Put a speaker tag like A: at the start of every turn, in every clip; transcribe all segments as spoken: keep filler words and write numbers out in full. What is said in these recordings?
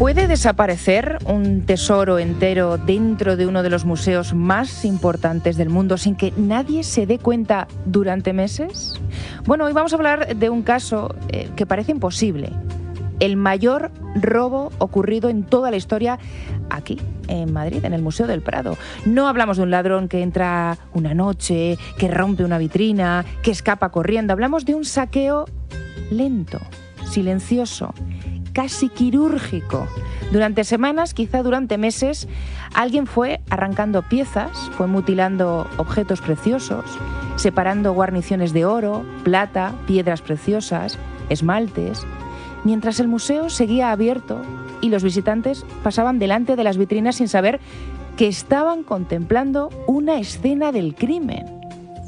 A: ¿Puede desaparecer un tesoro entero dentro de uno de los museos más importantes del mundo sin que nadie se dé cuenta durante meses? Bueno, hoy vamos a hablar de un caso eh, que parece imposible. El mayor robo ocurrido en toda la historia aquí, en Madrid, en el Museo del Prado. No hablamos de un ladrón que entra una noche, que rompe una vitrina, que escapa corriendo. Hablamos de un saqueo lento, silencioso, casi quirúrgico. Durante semanas, quizá durante meses, alguien fue arrancando piezas, fue mutilando objetos preciosos, separando guarniciones de oro, plata, piedras preciosas, esmaltes, mientras el museo seguía abierto y los visitantes pasaban delante de las vitrinas sin saber que estaban contemplando una escena del crimen.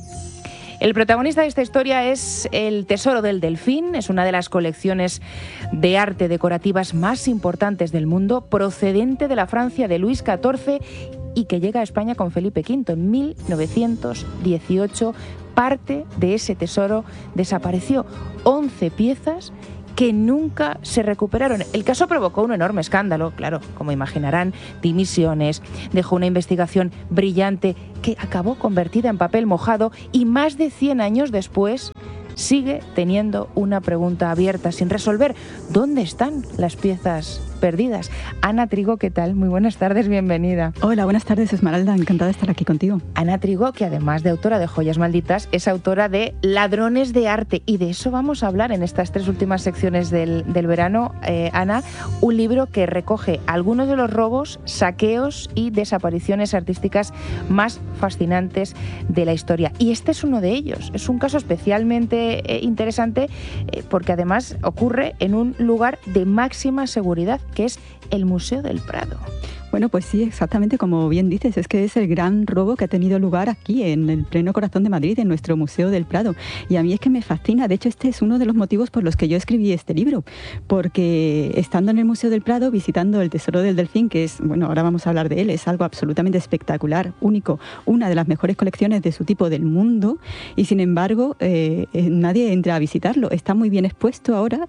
A: El protagonista de esta historia es el Tesoro del Delfín, es una de las colecciones de arte decorativas más importantes del mundo, procedente de la Francia de Luis catorce y que llega a España con Felipe quinto en mil novecientos dieciocho. Parte de ese tesoro desapareció, once piezas que nunca se recuperaron. El caso provocó un enorme escándalo, claro, como imaginarán, dimisiones, dejó una investigación brillante que acabó convertida en papel mojado y más de cien años después sigue teniendo una pregunta abierta sin resolver. ¿Dónde están las piezas perdidas? Ana Trigo, ¿qué tal? Muy buenas tardes, bienvenida.
B: Hola, buenas tardes, Esmeralda, encantada de estar aquí contigo.
A: Ana Trigo, que además de autora de Joyas Malditas, es autora de Ladrones de Arte, y de eso vamos a hablar en estas tres últimas secciones del, del verano. Eh, Ana, un libro que recoge algunos de los robos, saqueos y desapariciones artísticas más fascinantes de la historia. Y este es uno de ellos. Es un caso especialmente eh, interesante eh, porque además ocurre en un lugar de máxima seguridad, que es el Museo del Prado.
B: Bueno, pues sí, exactamente como bien dices, es que es el gran robo que ha tenido lugar aquí, en el pleno corazón de Madrid, en nuestro Museo del Prado. Y a mí es que me fascina, de hecho este es uno de los motivos por los que yo escribí este libro, porque estando en el Museo del Prado, visitando el Tesoro del Delfín, que es, bueno, ahora vamos a hablar de él, es algo absolutamente espectacular, único, una de las mejores colecciones de su tipo del mundo, y sin embargo eh, nadie entra a visitarlo. Está muy bien expuesto ahora,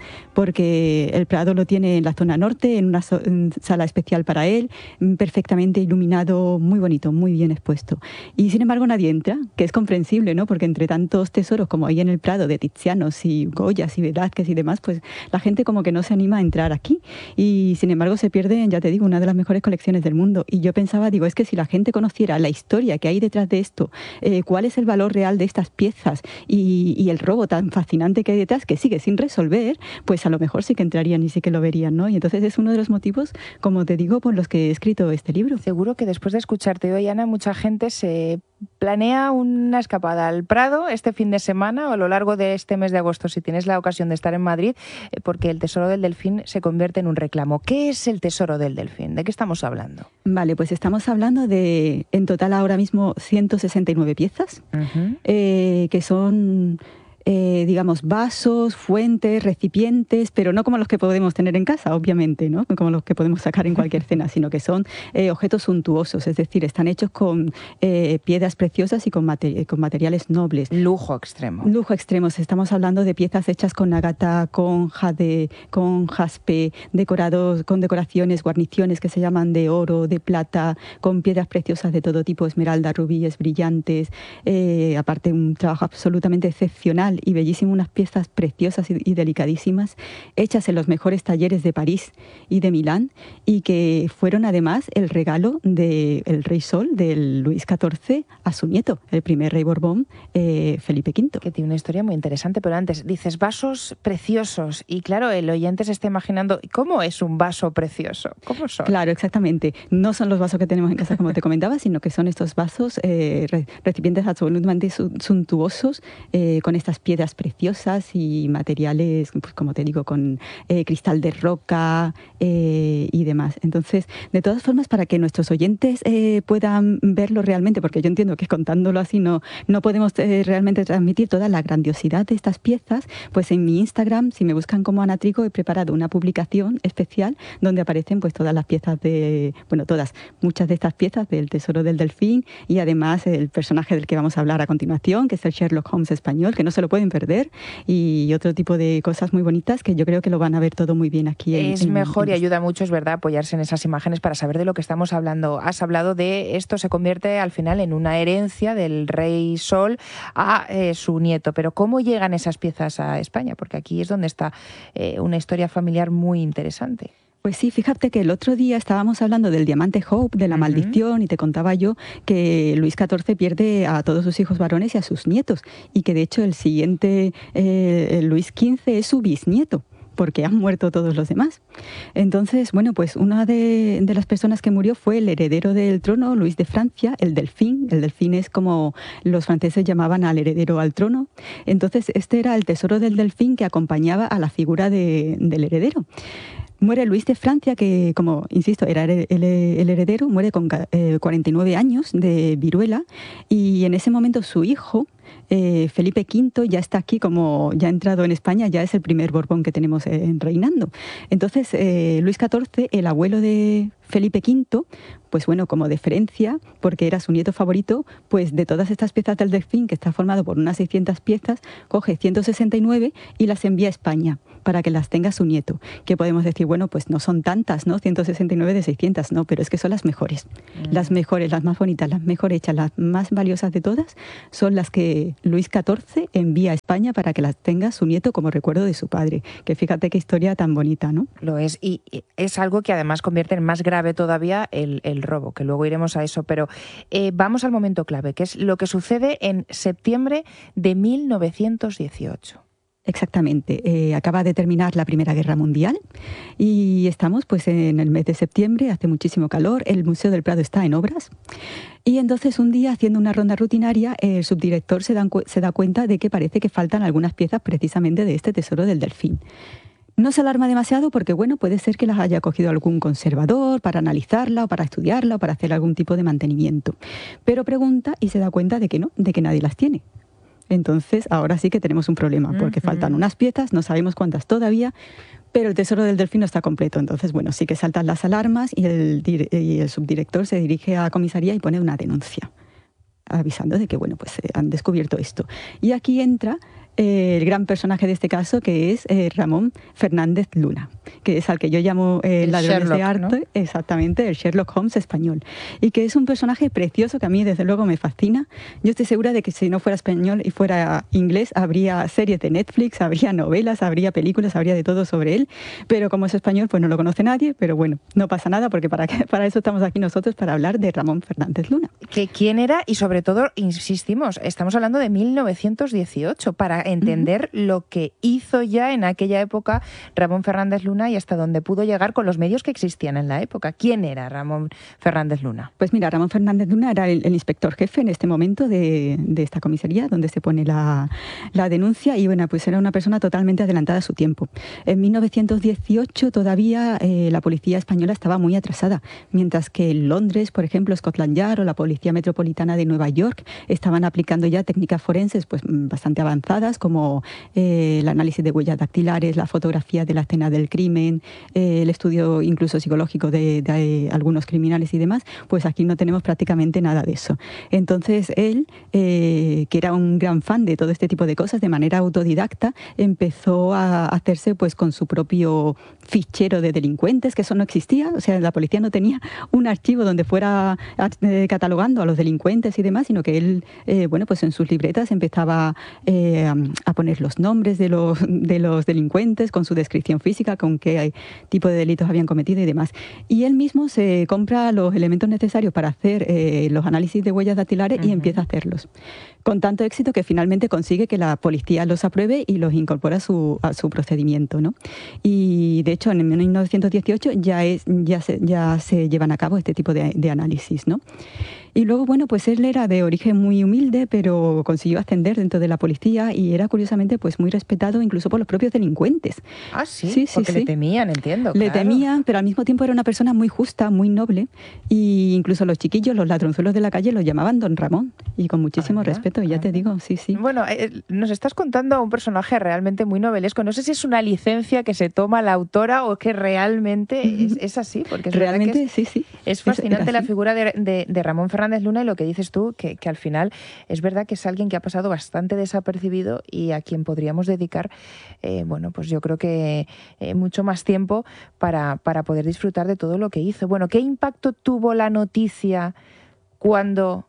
B: porque el Prado lo tiene en la zona norte, en una so- en sala especial para él, él, perfectamente iluminado, muy bonito, muy bien expuesto. Y sin embargo nadie entra, que es comprensible, ¿no? Porque entre tantos tesoros como hay en el Prado de Tizianos y Goyas y Velázquez y demás, pues la gente como que no se anima a entrar aquí. Y sin embargo se pierde, ya te digo, una de las mejores colecciones del mundo. Y yo pensaba, digo, es que si la gente conociera la historia que hay detrás de esto, eh, cuál es el valor real de estas piezas y, y el robo tan fascinante que hay detrás, que sigue sin resolver, pues a lo mejor sí que entrarían y sí que lo verían, ¿no? Y entonces es uno de los motivos, como te digo, por los que he escrito este libro.
A: Seguro que después de escucharte hoy, Ana, mucha gente se planea una escapada al Prado este fin de semana o a lo largo de este mes de agosto, si tienes la ocasión de estar en Madrid, porque el Tesoro del Delfín se convierte en un reclamo. ¿Qué es el Tesoro del Delfín? ¿De qué estamos hablando?
B: Vale, pues estamos hablando de, en total ahora mismo, ciento sesenta y nueve piezas, uh-huh. eh, que son... Eh, digamos, vasos, fuentes, recipientes, pero no como los que podemos tener en casa, obviamente, ¿no? Como los que podemos sacar en cualquier cena, sino que son eh, objetos suntuosos, es decir, están hechos con eh, piedras preciosas y con, materi- con materiales nobles.
A: Lujo extremo.
B: Lujo extremo. Estamos hablando de piezas hechas con ágata, con jade, con jaspe, decorados, con decoraciones, guarniciones que se llaman de oro, de plata, con piedras preciosas de todo tipo, esmeralda, rubíes, brillantes, eh, aparte un trabajo absolutamente excepcional y bellísimo, unas piezas preciosas y, y delicadísimas, hechas en los mejores talleres de París y de Milán, y que fueron además el regalo del rey Sol, del Luis catorce, a su nieto, el primer rey Borbón, eh, Felipe quinto.
A: Que tiene una historia muy interesante, pero antes dices vasos preciosos, y claro, el oyente se está imaginando, ¿cómo es un vaso precioso? ¿Cómo son?
B: Claro, exactamente. No son los vasos que tenemos en casa, como te comentaba, sino que son estos vasos, eh, recipientes absolutamente suntuosos, eh, con estas piedras preciosas y materiales, pues como te digo, con eh, cristal de roca eh, y demás. Entonces, de todas formas, para que nuestros oyentes eh, puedan verlo realmente, porque yo entiendo que contándolo así no, no podemos eh, realmente transmitir toda la grandiosidad de estas piezas, pues en mi Instagram, si me buscan como Ana Trigo, he preparado una publicación especial donde aparecen pues todas las piezas de, bueno, todas, muchas de estas piezas del Tesoro del Delfín, y además el personaje del que vamos a hablar a continuación, que es el Sherlock Holmes español, que no se lo pueden perder, y otro tipo de cosas muy bonitas que yo creo que lo van a ver todo muy bien aquí. En,
A: es
B: en,
A: mejor
B: en
A: y ayuda mucho, es verdad, apoyarse en esas imágenes para saber de lo que estamos hablando. Has hablado de esto se convierte al final en una herencia del rey Sol a eh, su nieto, pero ¿cómo llegan esas piezas a España? Porque aquí es donde está eh, una historia familiar muy interesante.
B: Pues sí, fíjate que el otro día estábamos hablando del diamante Hope, de la uh-huh. maldición, y te contaba yo que Luis catorce pierde a todos sus hijos varones y a sus nietos, y que de hecho el siguiente, eh, Luis quince, es su bisnieto, porque han muerto todos los demás. Entonces, bueno, pues una de, de las personas que murió fue el heredero del trono, Luis de Francia, el delfín. El delfín es como los franceses llamaban al heredero al trono. Entonces, este era el tesoro del delfín que acompañaba a la figura de, del heredero. Muere Luis de Francia, que, como insisto, era el, el, el heredero, muere con eh, cuarenta y nueve años de viruela, y en ese momento su hijo, eh, Felipe quinto, ya está aquí, como ya ha entrado en España, ya es el primer Borbón que tenemos eh, reinando. Entonces, eh, Luis catorce, el abuelo de Felipe quinto, pues bueno, como deferencia, porque era su nieto favorito, pues de todas estas piezas del delfín, que está formado por unas seiscientas piezas, coge ciento sesenta y nueve y las envía a España para que las tenga su nieto. Que podemos decir, bueno, pues no son tantas, ¿no? ciento sesenta y nueve de seiscientas, no, pero es que son las mejores. Mm. Las mejores, las más bonitas, las mejor hechas, las más valiosas de todas, son las que Luis catorce envía a España para que las tenga su nieto como recuerdo de su padre. Que fíjate qué historia tan bonita, ¿no?
A: Lo es, y es algo que además convierte en más grave todavía el, el robo, que luego iremos a eso, pero eh, vamos al momento clave, que es lo que sucede en septiembre de mil novecientos dieciocho.
B: Exactamente. Eh, acaba de terminar la Primera Guerra Mundial y estamos pues en el mes de septiembre, hace muchísimo calor, el Museo del Prado está en obras, y entonces un día, haciendo una ronda rutinaria, el subdirector se da, se da cuenta de que parece que faltan algunas piezas precisamente de este tesoro del delfín. No se alarma demasiado porque, bueno, puede ser que las haya cogido algún conservador para analizarla o para estudiarla o para hacer algún tipo de mantenimiento, pero pregunta y se da cuenta de que no, de que nadie las tiene. Entonces, ahora sí que tenemos un problema, porque uh-huh. faltan unas piezas, no sabemos cuántas todavía, pero el tesoro del delfín no está completo. Entonces, bueno, sí que saltan las alarmas y el, y el subdirector se dirige a la comisaría y pone una denuncia, avisando de que, bueno, pues eh, han descubierto esto. Y aquí entra eh, el gran personaje de este caso, que es eh, Ramón Fernández Luna, que es al que yo llamo eh, el ladrones Sherlock, de arte, ¿no? Exactamente, el Sherlock Holmes español, y que es un personaje precioso que a mí desde luego me fascina. Yo estoy segura de que si no fuera español y fuera inglés, habría series de Netflix, habría novelas, habría películas, habría de todo sobre él, pero como es español, pues no lo conoce nadie, pero bueno, no pasa nada, porque para, para eso estamos aquí nosotros, para hablar de Ramón Fernández Luna.
A: ¿Que quién era? Y sobre todo, insistimos, estamos hablando de mil novecientos dieciocho, para entender uh-huh. lo que hizo ya en aquella época Ramón Fernández Luna y hasta dónde pudo llegar con los medios que existían en la época. ¿Quién era Ramón Fernández Luna?
B: Pues mira, Ramón Fernández Luna era el, el inspector jefe en este momento de, de esta comisaría donde se pone la, la denuncia, y bueno, pues era una persona totalmente adelantada a su tiempo. En mil novecientos dieciocho todavía eh, la policía española estaba muy atrasada, mientras que en Londres, por ejemplo, Scotland Yard o la Policía Metropolitana de Nueva York estaban aplicando ya técnicas forenses pues bastante avanzadas, como eh, el análisis de huellas dactilares, la fotografía de la escena del crimen, eh, el estudio incluso psicológico de, de algunos criminales y demás. Pues aquí no tenemos prácticamente nada de eso. Entonces él, eh, que era un gran fan de todo este tipo de cosas, de manera autodidacta, empezó a hacerse pues con su propio fichero de delincuentes, que eso no existía. O sea, la policía no tenía un archivo donde fuera eh, catalogando a los delincuentes y demás, sino que él, eh, bueno, pues en sus libretas empezaba eh, a poner los nombres de los, de los delincuentes con su descripción física, con qué tipo de delitos habían cometido y demás. Y él mismo se compra los elementos necesarios para hacer eh, los análisis de huellas dactilares uh-huh. y empieza a hacerlos. Con tanto éxito que finalmente consigue que la policía los apruebe y los incorpora a su, a su procedimiento, ¿no? Y de hecho en mil novecientos dieciocho ya, es, ya, se, ya se llevan a cabo este tipo de, de análisis, ¿no? Y luego, bueno, pues él era de origen muy humilde, pero consiguió ascender dentro de la policía y era curiosamente pues muy respetado incluso por los propios delincuentes.
A: Ah, sí, sí, sí porque sí. le temían, entiendo.
B: Le
A: claro.
B: temían, pero al mismo tiempo era una persona muy justa, muy noble, y incluso los chiquillos, los ladronzuelos de la calle, los llamaban Don Ramón, y con muchísimo respeto. completo, ya te digo, sí, sí.
A: Bueno, eh, nos estás contando a un personaje realmente muy novelesco. No sé si es una licencia que se toma la autora o que realmente es, es así, porque es
B: realmente
A: verdad que es,
B: sí, sí.
A: Es fascinante la figura de, de, de Ramón Fernández Luna y lo que dices tú, que, que al final es verdad que es alguien que ha pasado bastante desapercibido y a quien podríamos dedicar, eh, bueno, pues yo creo que eh, mucho más tiempo para, para poder disfrutar de todo lo que hizo. Bueno, ¿qué impacto tuvo la noticia cuando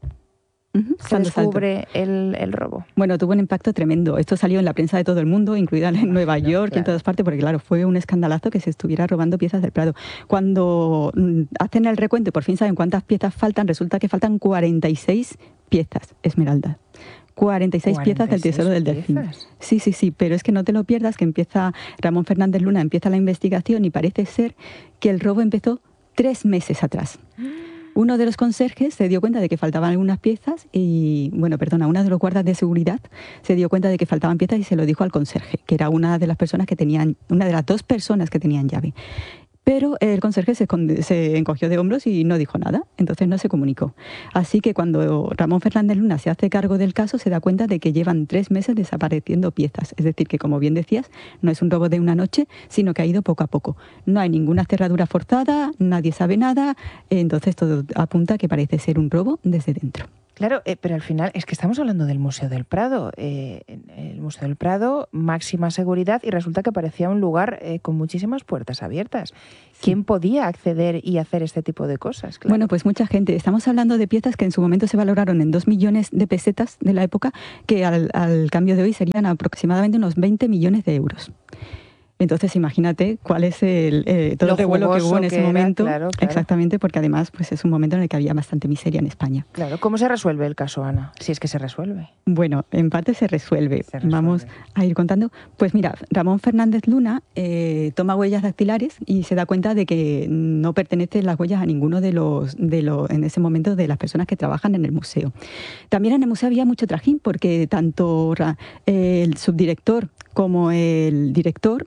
B: Uh-huh,
A: se descubre el, el robo?
B: Bueno, tuvo un impacto tremendo. Esto salió en la prensa de todo el mundo, incluida en Nueva York, claro, y en todas partes, porque claro, fue un escandalazo que se estuviera robando piezas del Prado. Cuando mm, hacen el recuento y por fin saben cuántas piezas faltan, resulta que faltan cuarenta y seis piezas, Esmeralda. cuarenta y seis piezas del Tesoro del Delfín. Sí, sí, sí, pero es que no te lo pierdas, que empieza Ramón Fernández Luna, empieza la investigación y parece ser que el robo empezó tres meses atrás. Uno de los conserjes se dio cuenta de que faltaban algunas piezas y, bueno, perdona, uno de los guardas de seguridad se dio cuenta de que faltaban piezas y se lo dijo al conserje, que era una de las personas que tenían, una de las dos personas que tenían llave. Pero el conserje se, se encogió de hombros y no dijo nada, entonces no se comunicó. Así que cuando Ramón Fernández Luna se hace cargo del caso, se da cuenta de que llevan tres meses desapareciendo piezas. Es decir, que como bien decías, no es un robo de una noche, sino que ha ido poco a poco. No hay ninguna cerradura forzada, nadie sabe nada, entonces todo apunta a que parece ser un robo desde dentro.
A: Claro, eh, pero al final es que estamos hablando del Museo del Prado. Eh, el Museo del Prado, máxima seguridad, y resulta que parecía un lugar eh, con muchísimas puertas abiertas. ¿Quién sí. podía acceder y hacer este tipo de cosas? Claro.
B: Bueno, pues mucha gente. Estamos hablando de piezas que en su momento se valoraron en dos millones de pesetas de la época, que al, al cambio de hoy serían aproximadamente unos veinte millones de euros. Entonces, imagínate cuál es el eh, todo el revuelo que hubo en ese era, momento. Claro, claro. Exactamente, porque además pues es un momento en el que había bastante miseria en España.
A: Claro. ¿Cómo se resuelve el caso, Ana? Si es que se resuelve.
B: Bueno, en parte se resuelve.
A: Se resuelve.
B: Vamos a ir contando. Pues mira, Ramón Fernández Luna eh, toma huellas dactilares y se da cuenta de que no pertenecen las huellas a ninguno de los, de los, en ese momento, de las personas que trabajan en el museo. También en el museo había mucho trajín, porque tanto eh, el subdirector como el director,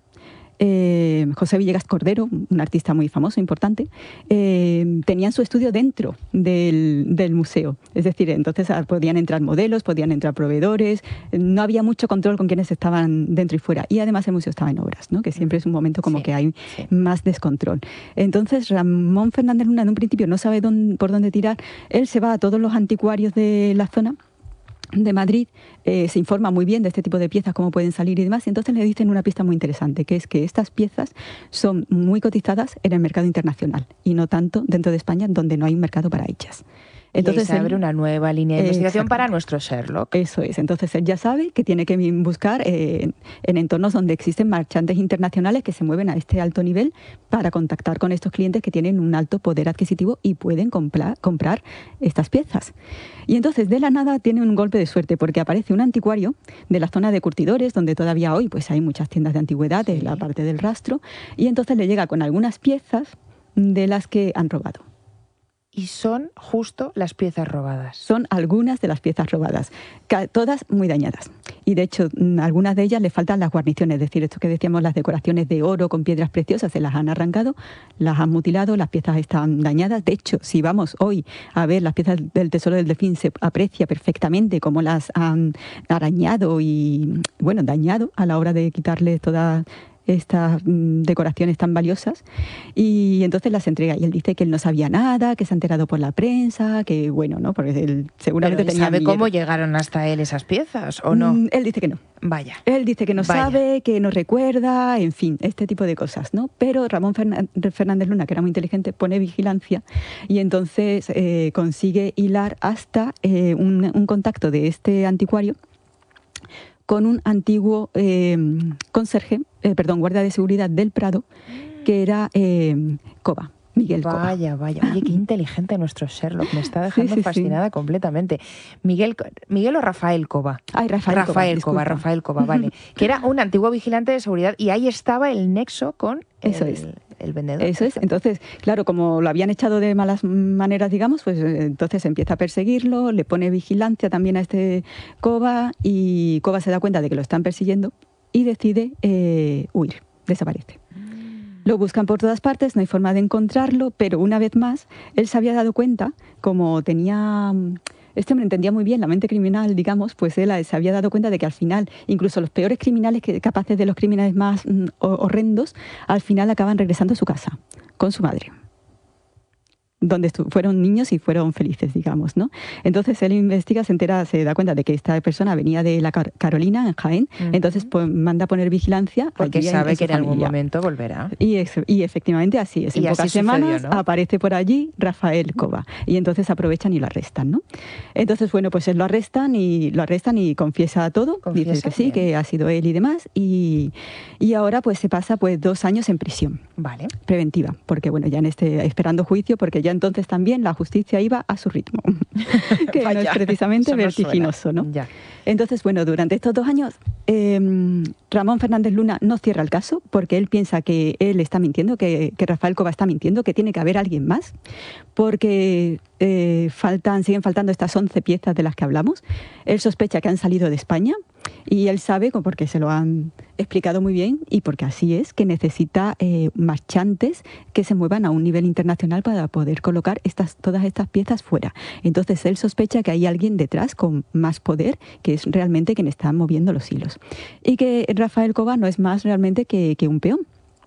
B: Eh, José Villegas Cordero, un artista muy famoso, importante, eh, tenían su estudio dentro del, del museo. Es decir, entonces podían entrar modelos, podían entrar proveedores, no había mucho control con quienes estaban dentro y fuera. Y además el museo estaba en obras, ¿no? Que siempre es un momento como sí, que hay sí. más descontrol. Entonces Ramón Fernández Luna en un principio no sabe dónde, por dónde tirar. Él se va a todos los anticuarios de la zona de Madrid, eh, se informa muy bien de este tipo de piezas, cómo pueden salir y demás, y entonces le dicen una pista muy interesante, que es que estas piezas son muy cotizadas en el mercado internacional y no tanto dentro de España, donde no hay un mercado para ellas.
A: Entonces y ahí se abre él, una nueva línea de eh, investigación para nuestro Sherlock.
B: Eso es. Entonces él ya sabe que tiene que buscar eh, en entornos donde existen marchantes internacionales que se mueven a este alto nivel para contactar con estos clientes que tienen un alto poder adquisitivo y pueden comprar, comprar estas piezas. Y entonces de la nada tiene un golpe de suerte porque aparece un anticuario de la zona de curtidores, donde todavía hoy pues hay muchas tiendas de antigüedades, sí. la parte del rastro, y entonces le llega con algunas piezas de las que han robado.
A: Y son justo las piezas robadas.
B: Son algunas de las piezas robadas, todas muy dañadas. Y de hecho, algunas de ellas le faltan las guarniciones, es decir, esto que decíamos, las decoraciones de oro con piedras preciosas, se las han arrancado, las han mutilado, las piezas están dañadas. De hecho, si vamos hoy a ver las piezas del Tesoro del Delfín, se aprecia perfectamente cómo las han arañado y, bueno, dañado a la hora de quitarles todas estas mm, decoraciones tan valiosas, y entonces las entrega y él dice que él no sabía nada, que se ha enterado por la prensa, que bueno, ¿no? Porque él seguramente
A: Pero él
B: tenía
A: ¿sabe
B: miedo.
A: ¿Cómo llegaron hasta él esas piezas o no?
B: Mm, él dice que no.
A: Vaya.
B: Él dice que no
A: Vaya.
B: sabe, que no recuerda, en fin, este tipo de cosas, ¿no? Pero Ramón Fernández Luna, que era muy inteligente, pone vigilancia y entonces eh, consigue hilar hasta eh, un, un contacto de este anticuario con un antiguo eh, conserje, eh, perdón, guardia de seguridad del Prado, que era eh, Cova, Miguel Cova.
A: Vaya, vaya, oye, qué inteligente nuestro Sherlock, me está dejando sí, sí, fascinada sí. completamente. Miguel, Miguel o Rafael Cova.
B: Ay, Rafael,
A: Rafael
B: Cova,
A: Cova, Rafael Cova, vale. Que era un antiguo vigilante de seguridad y ahí estaba el nexo con el,
B: Eso es.
A: el vendedor.
B: Eso es. Entonces, claro, como lo habían echado de malas maneras, digamos, pues entonces empieza a perseguirlo, le pone vigilancia también a este Cova y Cova se da cuenta de que lo están persiguiendo y decide eh, huir, desaparece. Lo buscan por todas partes, no hay forma de encontrarlo, pero una vez más, él se había dado cuenta, como tenía este hombre entendía muy bien la mente criminal, digamos, pues él se había dado cuenta de que al final, incluso los peores criminales, que capaces de los crímenes más mm, horrendos, al final acaban regresando a su casa, con su madre, donde fueron niños y fueron felices, digamos, ¿no? Entonces él investiga, se entera, se da cuenta de que esta persona venía de la Car Carolina, en Jaén, uh-huh. entonces pues, manda a poner vigilancia.
A: Porque
B: allí
A: sabe
B: en, en
A: que en
B: familia.
A: algún momento volverá.
B: Y, es, y efectivamente así es. En pocas semanas sucedió, ¿no? Aparece por allí Rafael Cova y entonces aprovechan y lo arrestan, ¿no? Entonces, bueno, pues él lo arrestan y lo arrestan y confiesa todo, confiesa dice que sí, bien. Que ha sido él y demás, y, y ahora pues se pasa pues dos años en prisión.
A: Vale.
B: Preventiva, porque bueno, ya en este esperando juicio, porque ya entonces también la justicia iba a su ritmo, que no es precisamente vertiginoso, ¿no? Ya. Entonces, bueno, durante estos dos años, eh, Ramón Fernández Luna no cierra el caso porque él piensa que él está mintiendo, que, que Rafael Cova está mintiendo, que tiene que haber alguien más, porque eh, faltan, siguen faltando estas once piezas de las que hablamos. Él sospecha que han salido de España y él sabe, porque se lo han explicado muy bien y porque así es, que necesita eh, marchantes que se muevan a un nivel internacional para poder colocar estas, todas estas piezas fuera. Entonces él sospecha que hay alguien detrás con más poder, que es realmente quien está moviendo los hilos. Y que Rafael Cova no es más realmente que, que un peón.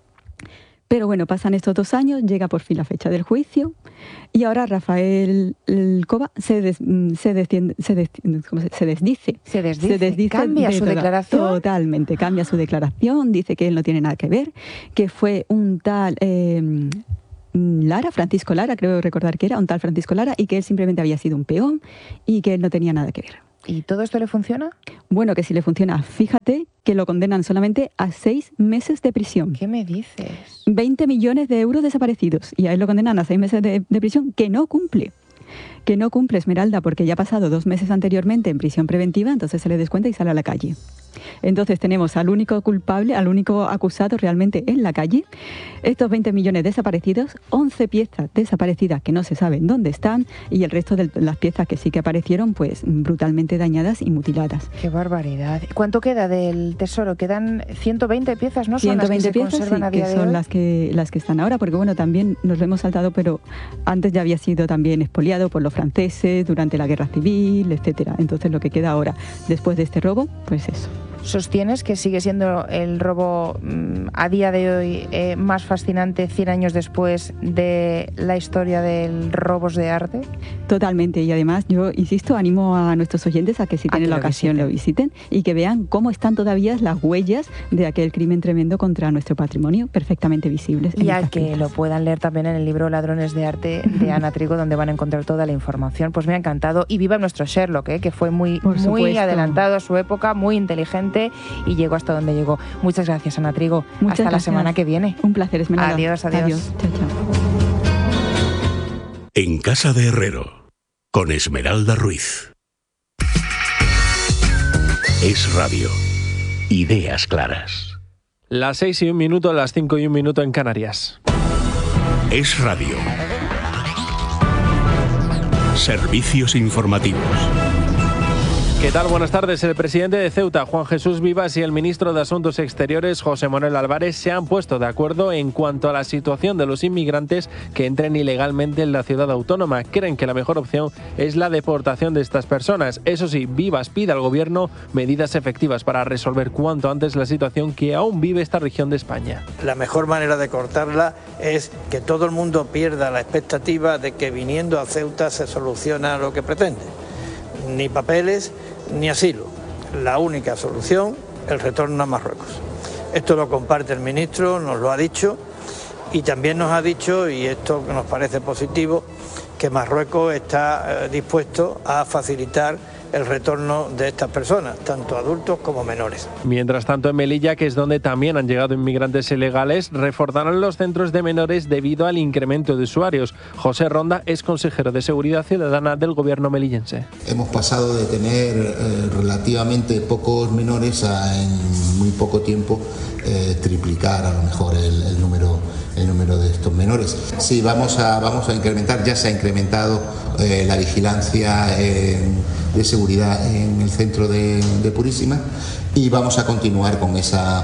B: Pero bueno, pasan estos dos años, llega por fin la fecha del juicio y ahora Rafael Cova se, des, se, desciende, se, des, ¿cómo se, se desdice.
A: Se desdice, se desdice cambia de su toda, declaración.
B: Totalmente, cambia su declaración, dice que él no tiene nada que ver, que fue un tal eh, Lara, Francisco Lara, creo recordar que era, un tal Francisco Lara, y que él simplemente había sido un peón y que él no tenía nada que ver.
A: ¿Y todo esto le funciona?
B: Bueno, que si le funciona. Fíjate que lo condenan solamente a seis meses de prisión.
A: ¿Qué me dices?
B: veinte millones de euros desaparecidos. Y a él lo condenan a seis meses de, de prisión que no cumple. Que no cumple, Esmeralda, porque ya ha pasado dos meses anteriormente en prisión preventiva, entonces se le descuenta y sale a la calle. Entonces tenemos al único culpable, al único acusado realmente en la calle, estos veinte millones desaparecidos, once piezas desaparecidas que no se saben dónde están y el resto de las piezas que sí que aparecieron pues brutalmente dañadas y mutiladas.
A: ¡Qué barbaridad! ¿Cuánto queda del tesoro? Quedan ciento veinte piezas, ¿no?
B: ciento veinte
A: son las que
B: piezas,
A: se conservan
B: sí,
A: a día
B: que
A: de
B: son
A: hoy.
B: las que, las que están ahora, porque bueno, también nos lo hemos saltado, pero antes ya había sido también expoliado por los franceses durante la Guerra Civil, etcétera. Entonces lo que queda ahora, después de este robo, pues eso.
A: ¿Sostienes que sigue siendo el robo mmm, a día de hoy eh, más fascinante cien años después de la historia de robos de arte?
B: Totalmente, y además yo insisto, animo a nuestros oyentes a que si tienen la ocasión lo visiten y que vean cómo están todavía las huellas de aquel crimen tremendo contra nuestro patrimonio, perfectamente visibles.
A: Y a que piezas. Lo puedan leer también en el libro Ladrones de Arte de Ana Trigo, donde van a encontrar toda la información. Pues me ha encantado, y viva nuestro Sherlock, ¿eh? Que fue muy, muy adelantado a su época, muy inteligente y llegó hasta donde llegó. Muchas gracias, Ana Trigo.
B: Muchas
A: hasta
B: gracias.
A: La semana que viene.
B: Un placer, Esmeralda.
A: Adiós, adiós.
B: Adiós. Chao, chao.
C: En Casa de Herrero, con Esmeralda Ruiz. Es Radio. Ideas claras.
D: Las seis y un minuto, las cinco y un minuto en Canarias.
C: Es Radio. Servicios informativos.
D: ¿Qué tal? Buenas tardes. El presidente de Ceuta, Juan Jesús Vivas, y el ministro de Asuntos Exteriores, José Manuel Álvarez, se han puesto de acuerdo en cuanto a la situación de los inmigrantes que entren ilegalmente en la ciudad autónoma. Creen que la mejor opción es la deportación de estas personas. Eso sí, Vivas pide al gobierno medidas efectivas para resolver cuanto antes la situación que aún vive esta región de España.
E: La mejor manera de cortarla es que todo el mundo pierda la expectativa de que viniendo a Ceuta se soluciona lo que pretende. Ni papeles ni asilo. La única solución, el retorno a Marruecos. Esto lo comparte el ministro, nos lo ha dicho, y también nos ha dicho, y esto nos parece positivo, que Marruecos está eh, dispuesto a facilitar el retorno de estas personas, tanto adultos como menores.
D: Mientras tanto, en Melilla, que es donde también han llegado inmigrantes ilegales, reforzarán los centros de menores debido al incremento de usuarios. José Ronda es consejero de Seguridad Ciudadana del gobierno melillense.
F: Hemos pasado de tener eh, relativamente pocos menores a en muy poco tiempo eh, triplicar a lo mejor el, el número el número de estos menores. Sí, vamos a vamos a incrementar, ya se ha incrementado eh, la vigilancia eh, de seguridad en el centro de, de Purísima, y vamos a continuar con esa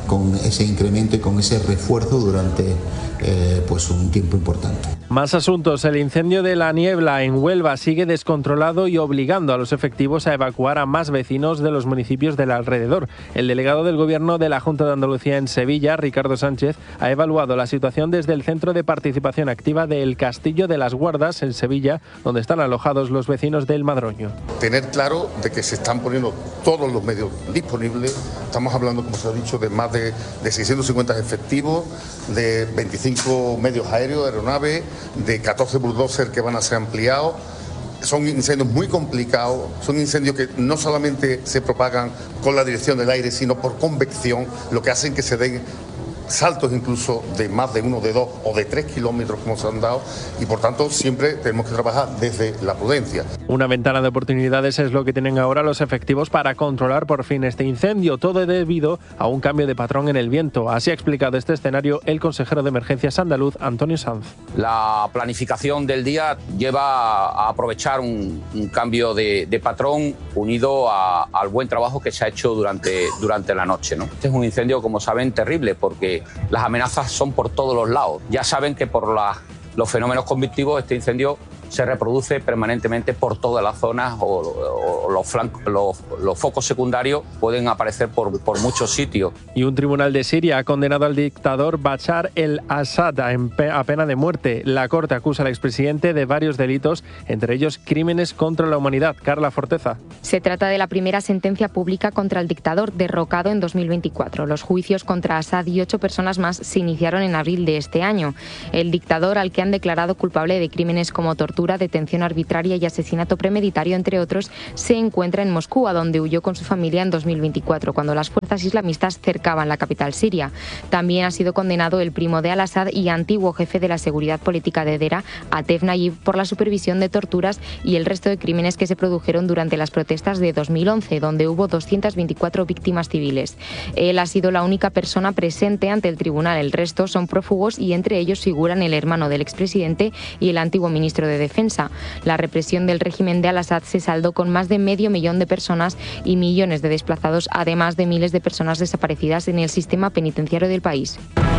F: con ese incremento y con ese refuerzo durante eh, pues un tiempo importante.
D: Más asuntos. El incendio de La Niebla en Huelva sigue descontrolado y obligando a los efectivos a evacuar a más vecinos de los municipios del alrededor. El delegado del Gobierno de la Junta de Andalucía en Sevilla, Ricardo Sánchez, ha evaluado la situación desde el Centro de Participación Activa del Castillo de las Guardas en Sevilla, donde están alojados los vecinos del Madroño.
G: Tener claro de que se están poniendo todos los medios disponibles. Estamos hablando, como se ha dicho, de más de, de seiscientos cincuenta efectivos, de veinticinco medios aéreos, aeronaves, de catorce bulldozers que van a ser ampliados. Son incendios muy complicados, son incendios que no solamente se propagan con la dirección del aire, sino por convección, lo que hacen que se den saltos incluso de más de uno, de dos o de tres kilómetros como se han dado, y por tanto siempre tenemos que trabajar desde la prudencia.
D: Una ventana de oportunidades es lo que tienen ahora los efectivos para controlar por fin este incendio, todo debido a un cambio de patrón en el viento. Así ha explicado este escenario el consejero de emergencias andaluz, Antonio Sanz.
H: La planificación del día lleva a aprovechar un, un cambio de, de patrón unido a, al buen trabajo que se ha hecho durante, durante la noche, ¿no? Este es un incendio, como saben, terrible, porque las amenazas son por todos los lados. Ya saben que por la, los fenómenos convectivos este incendio se reproduce permanentemente por todas las zonas o, o los, flancos, los, los focos secundarios pueden aparecer por, por muchos sitios.
D: Y un tribunal de Siria ha condenado al dictador Bashar el-Assad a pena de muerte. La Corte acusa al expresidente de varios delitos, entre ellos crímenes contra la humanidad. Carla Forteza.
I: Se trata de la primera sentencia pública contra el dictador derrocado en dos mil veinticuatro. Los juicios contra Assad y ocho personas más se iniciaron en abril de este año. El dictador, al que han declarado culpable de crímenes como tortura, detención arbitraria y asesinato premeditario, entre otros, se encuentra en Moscú, a donde huyó con su familia en dos mil veinticuatro, cuando las fuerzas islamistas cercaban la capital siria. También ha sido condenado el primo de al-Assad y antiguo jefe de la seguridad política de Dera, Atef Nayib, por la supervisión de torturas y el resto de crímenes que se produjeron durante las protestas de dos mil once, donde hubo doscientas veinticuatro víctimas civiles. Él ha sido la única persona presente ante el tribunal. El resto son prófugos y entre ellos figuran el hermano del expresidente y el antiguo ministro de Defensa. La represión del régimen de al-Assad se saldó con más de medio millón de personas y millones de desplazados, además de miles de personas desaparecidas en el sistema penitenciario del país.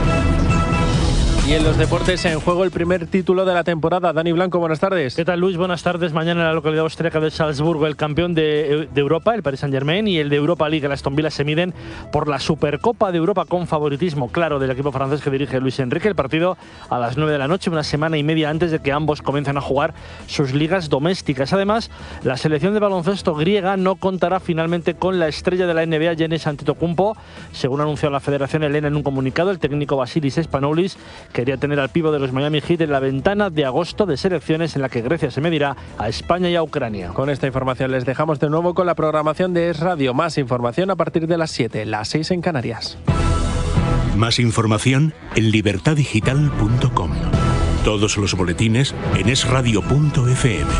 D: Y en los deportes, en juego el primer título de la temporada. Dani Blanco, buenas tardes.
J: ¿Qué tal, Luis? Buenas tardes. Mañana en la localidad austríaca de Salzburgo, el campeón de, de Europa, el Paris Saint-Germain, y el de Europa League, el Aston Villa, se miden por la Supercopa de Europa con favoritismo claro del equipo francés que dirige Luis Enrique. El partido a las nueve de la noche, una semana y media antes de que ambos comiencen a jugar sus ligas domésticas. Además, la selección de baloncesto griega no contará finalmente con la estrella de la N B A, Giannis Antetokounmpo. Según anunció la Federación Helena en un comunicado, el técnico Vasilis Spanoulis quería tener al pívot de los Miami Heat en la ventana de agosto de selecciones en la que Grecia se medirá a España y a Ucrania.
D: Con esta información les dejamos de nuevo con la programación de Es Radio. Más información a partir de las siete, las seis en Canarias.
C: Más información en libertad digital punto com. Todos los boletines en es radio punto efe eme.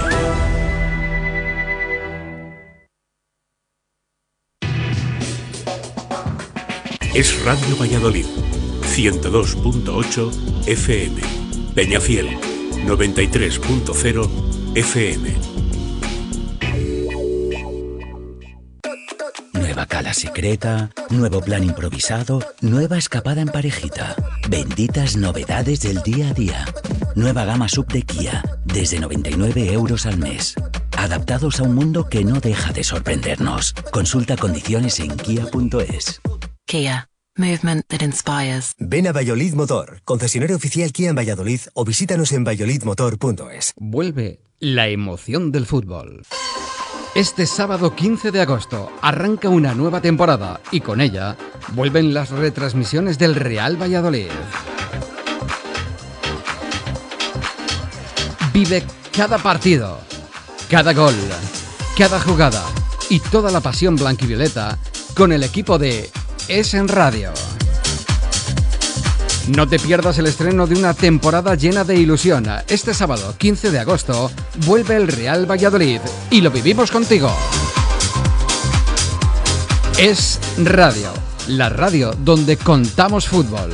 C: Es Radio Valladolid, ciento dos punto ocho efe eme. Peñafiel, noventa y tres punto cero efe eme.
K: Nueva cala secreta, nuevo plan improvisado, nueva escapada en parejita. Benditas novedades del día a día. Nueva gama sub de Kia, desde noventa y nueve euros al mes. Adaptados a un mundo que no deja de sorprendernos. Consulta condiciones en kia punto es.
L: Kia. Movement that inspires.
M: Ven a Valladolid Motor, concesionario oficial Kia en Valladolid, o visítanos en valladolid motor punto es.
N: Vuelve la emoción del fútbol. Este sábado quince de agosto arranca una nueva temporada y con ella vuelven las retransmisiones del Real Valladolid. Vive cada partido, cada gol, cada jugada y toda la pasión blanquivioleta con el equipo de Es en Radio. No te pierdas el estreno de una temporada llena de ilusión. Este sábado, quince de agosto, vuelve el Real Valladolid y lo vivimos contigo. Es Radio, la radio donde contamos fútbol.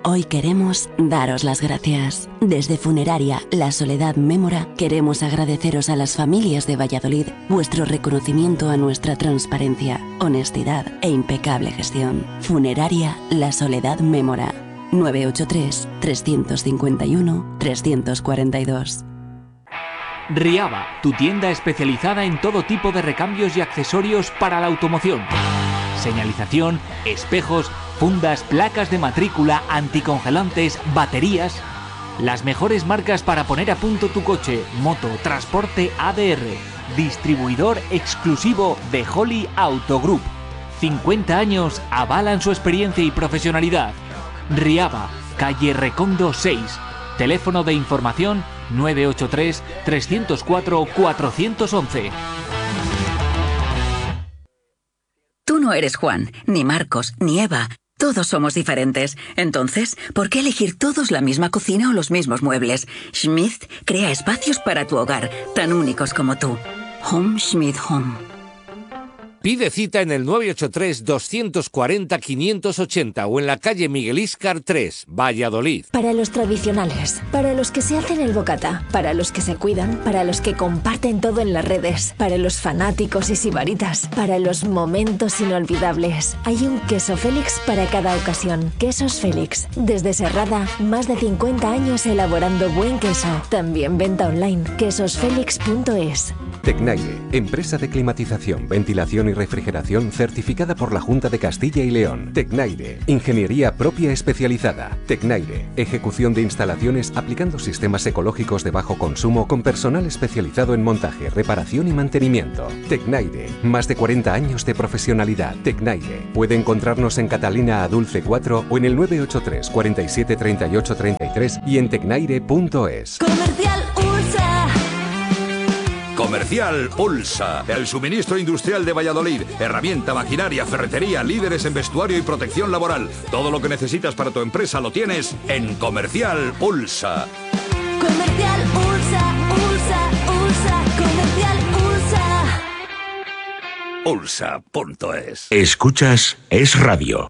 O: Hoy queremos daros las gracias. Desde Funeraria La Soledad Mémora queremos agradeceros a las familias de Valladolid vuestro reconocimiento a nuestra transparencia, honestidad e impecable gestión. Funeraria La Soledad Mémora. nueve ocho tres, tres cinco uno, tres cuatro dos.
P: Riaba, tu tienda especializada en todo tipo de recambios y accesorios para la automoción. Señalización, espejos, fundas, placas de matrícula, anticongelantes, baterías. Las mejores marcas para poner a punto tu coche, moto, transporte A D R. Distribuidor exclusivo de Holly Auto Group. cincuenta años avalan su experiencia y profesionalidad. Riaba, calle Recondo seis. Teléfono de información nueve ocho tres, tres cero cuatro, cuatro uno uno.
Q: Tú no eres Juan, ni Marcos, ni Eva. Todos somos diferentes. Entonces, ¿por qué elegir todos la misma cocina o los mismos muebles? Schmidt crea espacios para tu hogar, tan únicos como tú. Home Schmidt Home.
R: Pide cita en el nueve ocho tres, dos cuatro cero, cinco ocho cero o en la calle Miguel Íscar tres, Valladolid.
S: Para los tradicionales, para los que se hacen el bocata, para los que se cuidan, para los que comparten todo en las redes, para los fanáticos y sibaritas, para los momentos inolvidables. Hay un queso Félix para cada ocasión. Quesos Félix. Desde Serrada, más de cincuenta años elaborando buen queso. También venta online. quesos félix punto es.
T: Tecnaire, empresa de climatización, ventilación y refrigeración certificada por la Junta de Castilla y León. Tecnaire, ingeniería propia especializada. Tecnaire, ejecución de instalaciones aplicando sistemas ecológicos de bajo consumo con personal especializado en montaje, reparación y mantenimiento. Tecnaire, más de cuarenta años de profesionalidad. Tecnaire, puede encontrarnos en Catalina Adulce cuatro o en el nueve ocho tres, cuarenta y siete, treinta y ocho, treinta y tres y en tecnaire punto es.
S: Comercial Ursa.
U: Comercial Ulsa, el suministro industrial de Valladolid. Herramienta, maquinaria, ferretería, líderes en vestuario y protección laboral. Todo lo que necesitas para tu empresa lo tienes en Comercial Ulsa.
S: Comercial Ursa, Ursa, Ursa, Comercial Ursa.
C: Ulsa punto es. Escuchas Es Radio.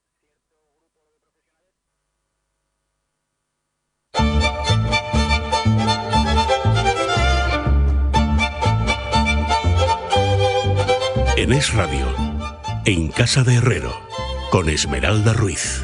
C: En Es Radio, en Casa de Herrero, con Esmeralda Ruiz.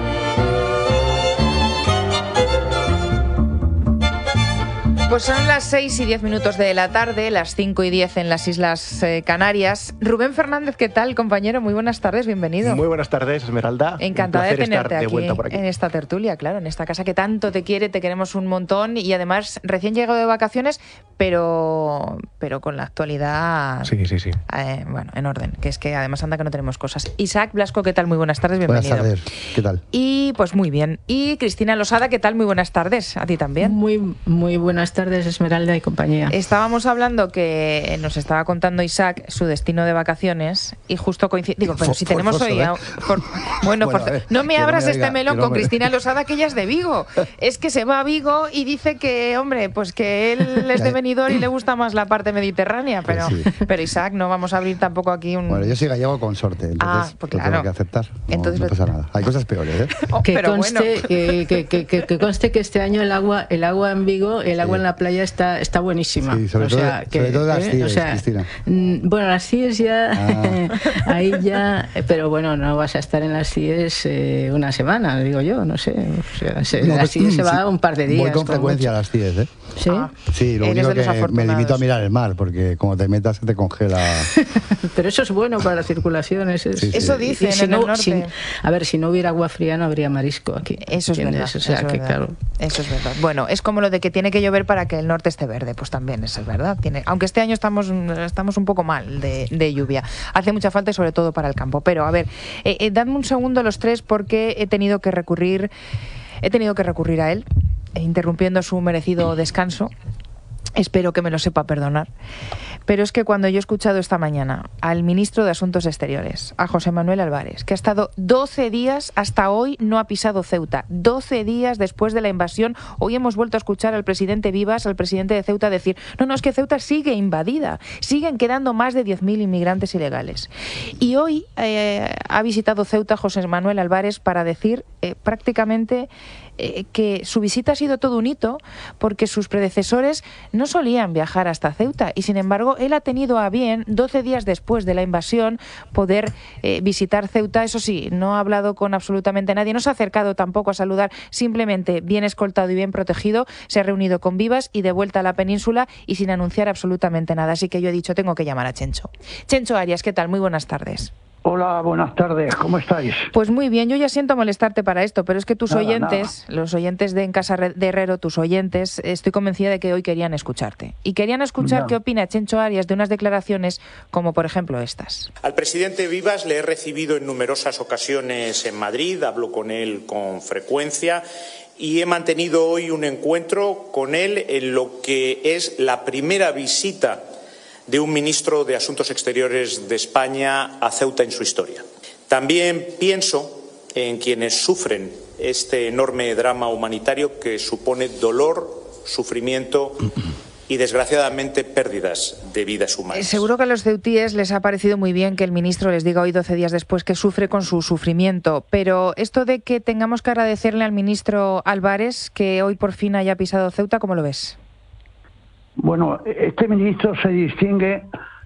A: Pues son las seis y diez minutos de la tarde, las cinco y diez en las Islas eh, Canarias. Rubén Fernández, ¿qué tal, compañero? Muy buenas tardes, bienvenido.
V: Muy buenas tardes, Esmeralda.
A: Encantada de tenerte
V: de
A: aquí,
V: aquí
A: en esta tertulia, claro, en esta casa que tanto te quiere, te queremos un montón y además recién llegado de vacaciones, pero, pero con la actualidad
V: sí, sí, sí.
A: Eh, bueno, en orden, que es que además anda que no tenemos cosas. Isaac Blasco, ¿qué tal? Muy buenas tardes, bienvenido.
W: Buenas tardes, ¿qué tal?
A: Y pues muy bien. Y Cristina Losada, ¿qué tal? Muy buenas tardes, a ti también.
X: Muy, muy buenas tardes, Esmeralda y compañía.
A: Estábamos hablando que nos estaba contando Isaac su destino de vacaciones y justo coincide. Digo, pero si tenemos
W: forzoso,
A: hoy.
W: ¿eh?
A: For, bueno,
W: bueno
A: for,
W: eh,
A: no me abras
W: no me
A: este
W: diga,
A: melón
W: no
A: con
W: me...
A: Cristina Losada, que ella es de Vigo. Es que se va a Vigo y dice que, hombre, pues que él es de Benidorm y le gusta más la parte mediterránea. Pero, sí. pero Isaac, no vamos a abrir tampoco aquí un.
W: Bueno, yo soy gallego con sorte, entonces
A: ah, pues claro.
W: lo tengo que aceptar. No, entonces, no pasa nada. Hay cosas peores, ¿eh?
X: Oh, que,
A: pero
X: conste,
A: bueno.
X: que, que, que, que, que conste que este año el agua, el agua en Vigo, el agua sí. en la playa está, está buenísima.
W: Sí, sobre
X: o
W: todo,
X: sea, que,
W: sobre todo las
X: ¿eh?
W: C I E S,
X: o sea,
W: Cristina.
X: Bueno, las C I E S ya, ah. ahí ya, pero bueno, no vas a estar en las C I E S eh, una semana, digo yo, no sé. O sea, se,
W: no,
X: las C I E S sí, se va un par de días.
W: Voy con frecuencia a las C I E S, ¿eh?
X: ¿Sí?
W: Ah, sí, lo único que me limito a mirar el mar, porque como te metas se te congela.
X: Pero eso es bueno para la circulación. Es,
A: sí, sí. Eso dicen
X: si
A: en
X: no,
A: el norte.
X: Si, a ver, si no hubiera agua fría no habría marisco aquí.
A: Eso es verdad.
X: O sea,
A: eso,
X: que,
A: es verdad.
X: Claro.
A: eso es verdad. Bueno, es como lo de que tiene que llover para que el norte esté verde, pues también eso es verdad. Tiene, aunque este año estamos, estamos un poco mal de, de lluvia. Hace mucha falta y sobre todo para el campo. Pero a ver, eh, eh, dadme un segundo los tres porque he tenido que recurrir, he tenido que recurrir a él, interrumpiendo su merecido descanso. Espero que me lo sepa perdonar. Pero es que cuando yo he escuchado esta mañana al ministro de Asuntos Exteriores, a José Manuel Álvarez, que ha estado doce días, hasta hoy no ha pisado Ceuta, doce días después de la invasión, hoy hemos vuelto a escuchar al presidente Vivas, al presidente de Ceuta, decir, no, no, es que Ceuta sigue invadida, siguen quedando más de diez mil inmigrantes ilegales. Y hoy eh, ha visitado Ceuta José Manuel Álvarez para decir eh, prácticamente eh, que su visita ha sido todo un hito porque sus predecesores no solían viajar hasta Ceuta y sin embargo él ha tenido a bien, doce días después de la invasión, poder eh, visitar Ceuta. Eso sí, no ha hablado con absolutamente nadie, no se ha acercado tampoco a saludar, simplemente bien escoltado y bien protegido, se ha reunido con Vivas y de vuelta a la península y sin anunciar absolutamente nada. Así que yo he dicho, tengo que llamar a Chencho. Chencho Arias, ¿qué tal? Muy buenas tardes.
B: Hola, buenas tardes, ¿cómo estáis?
A: Pues muy bien, yo ya siento molestarte para esto, pero es que tus
B: nada,
A: oyentes,
B: nada.
A: los oyentes de En Casa de Herrero, tus oyentes, estoy convencida de que hoy querían escucharte. Y querían escuchar ya. qué opina Chencho Arias de unas declaraciones como, por ejemplo, estas.
E: Al presidente Vivas le he recibido en numerosas ocasiones en Madrid, hablo con él con frecuencia y he mantenido hoy un encuentro con él en lo que es la primera visita de un ministro de Asuntos Exteriores de España a Ceuta en su historia. También pienso en quienes sufren este enorme drama humanitario que supone dolor, sufrimiento y, desgraciadamente, pérdidas de vidas humanas.
A: Seguro que a los ceutíes les ha parecido muy bien que el ministro les diga hoy, doce días después, que sufre con su sufrimiento, pero esto de que tengamos que agradecerle al ministro Álvarez que hoy por fin haya pisado Ceuta, ¿cómo lo ves?
B: Bueno, este ministro se distingue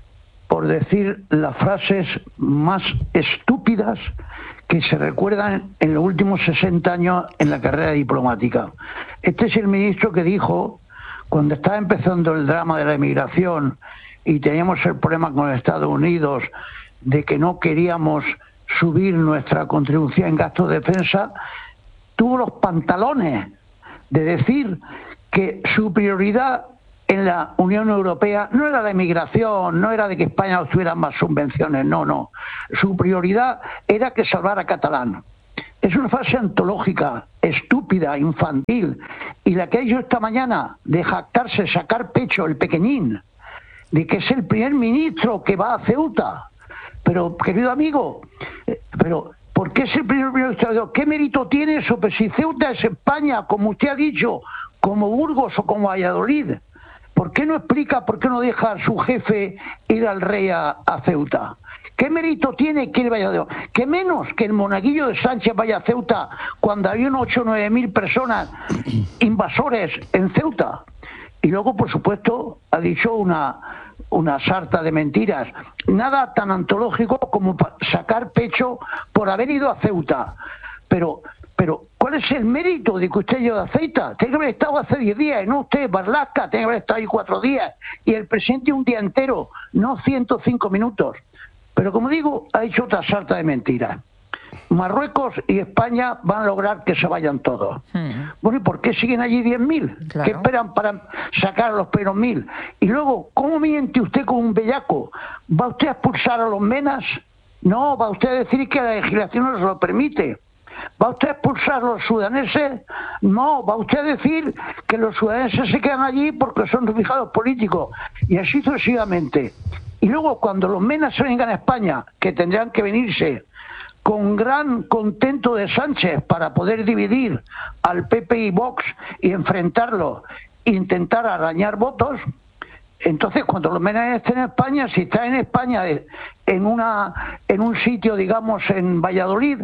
B: por decir las frases más estúpidas que se recuerdan en los últimos sesenta años en la carrera diplomática. Este es el ministro que dijo, cuando estaba empezando el drama de la emigración y teníamos el problema con los Estados Unidos de que no queríamos subir nuestra contribución en gasto de defensa, tuvo los pantalones de decir que su prioridad en la Unión Europea no era la inmigración, no era de que España obtuviera más subvenciones, no, no. Su prioridad era que salvara a Catalán. Es una frase antológica, estúpida, infantil, y la que ha hecho esta mañana de jactarse, sacar pecho el pequeñín, de que es el primer ministro que va a Ceuta. Pero, querido amigo, pero ¿por qué es el primer ministro? ¿Qué mérito tiene eso? Pues si Ceuta es España, como usted ha dicho, como Burgos o como Valladolid, ¿por qué no explica por qué no deja a su jefe ir al rey a, a Ceuta? ¿Qué mérito tiene que él vaya a Ceuta? ¿Qué menos que el monaguillo de Sánchez vaya a Ceuta cuando había unos ocho o nueve mil personas invasores en Ceuta? Y luego, por supuesto, ha dicho una, una sarta de mentiras. Nada tan antológico como sacar pecho por haber ido a Ceuta. Pero... Pero, ¿cuál es el mérito de que usted lleve a Ceuta? Tiene que haber estado hace diez días, y no usted, Barlasca, tiene que haber estado ahí cuatro días, y el presidente un día entero, no ciento cinco minutos. Pero, como digo, ha hecho otra sarta de mentiras. Marruecos y España van a lograr que se vayan todos. Hmm. Bueno, ¿y por qué siguen allí diez mil? Claro. ¿Qué esperan para sacar a los primeros mil? Y luego, ¿cómo miente usted con un bellaco? ¿Va usted a expulsar a los menas? No, va usted a decir que la legislación no se lo permite. ¿Va usted a expulsar a los sudaneses? No, va usted a decir que los sudaneses se quedan allí porque son refugiados políticos. Y así sucesivamente. Y luego, cuando los menas se vengan a España, que tendrán que venirse con gran contento de Sánchez para poder dividir al P P y Vox y enfrentarlo e intentar arañar votos, entonces cuando los menas estén en España, si están en España en, una, en un sitio, digamos, en Valladolid,